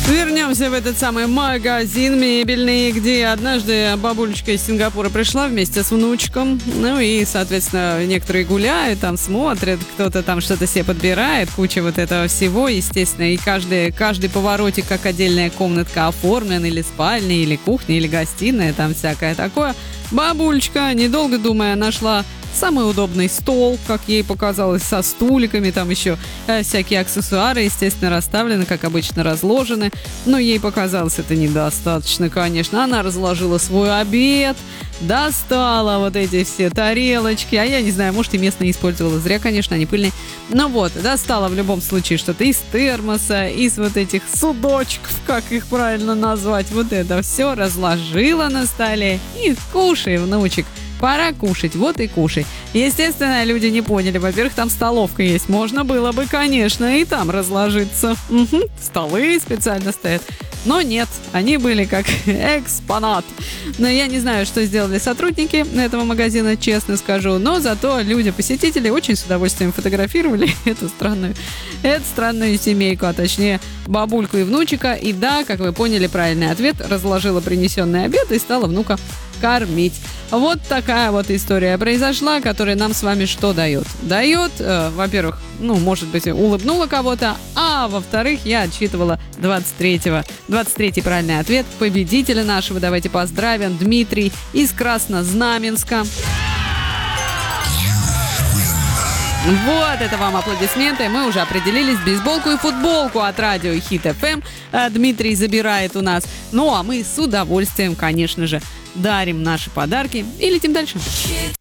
Вернемся в этот самый магазин мебельный, где однажды бабулечка из Сингапура пришла вместе с внучком. Ну и, соответственно, некоторые гуляют, там смотрят, кто-то там что-то себе подбирает, куча вот этого всего, естественно. И каждый поворотик, как отдельная комнатка оформлен, или спальня, или кухня, или гостиная, там всякое такое. Бабулечка, недолго думая, нашла самый удобный стол, как ей показалось, со стуликами, там еще всякие аксессуары, естественно, расставлены, как обычно, разложены. Но ей показалось это недостаточно, конечно. Она разложила свой обед, достала вот эти все тарелочки, а я не знаю, может, и местные использовала. Зря, конечно, они пыльные. Но вот, достала в любом случае что-то из термоса, из вот этих судочков, как их правильно назвать. Вот это все разложила на столе. И кушай, внучек. Пора кушать, вот и кушай. Естественно, люди не поняли. Во-первых, там столовка есть. Можно было бы, конечно, и там разложиться. Столы специально стоят. Но нет, они были как экспонат. Но я не знаю, что сделали сотрудники этого магазина, честно скажу. Но зато люди-посетители очень с удовольствием фотографировали эту странную семейку, а точнее бабульку и внучика. И да, как вы поняли, правильный ответ. Разложила принесенный обед и стала внука кормить. Вот такая вот история произошла, которая нам с вами что дает? Дает, во-первых, может быть, улыбнула кого-то, а во-вторых, я отсчитывала 23-й правильный ответ победителя нашего. Давайте поздравим. Дмитрий из Краснознаменска. Вот это вам аплодисменты. Мы уже определились. Бейсболку и футболку от радио Хит ФМ Дмитрий забирает у нас. Ну а мы с удовольствием, конечно же, дарим наши подарки и летим дальше.